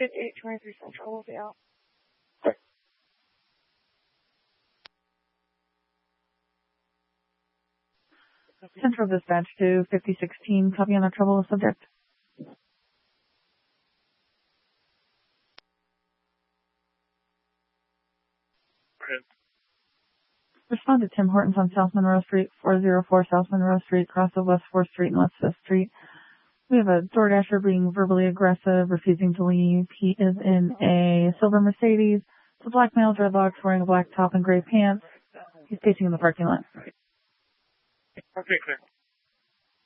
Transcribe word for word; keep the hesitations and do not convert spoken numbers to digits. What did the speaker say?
fifty-eight twenty-three Central will be out. Central dispatch to fifty sixteen, copy on a trouble subject. Print. Respond to Tim Hortons on South Monroe Street, four oh four South Monroe Street, cross of West fourth Street and West fifth Street. We have a DoorDasher being verbally aggressive, refusing to leave. He is in a silver Mercedes, with black male dreadlocks, wearing a black top and gray pants. He's pacing in the parking lot. Okay, clear.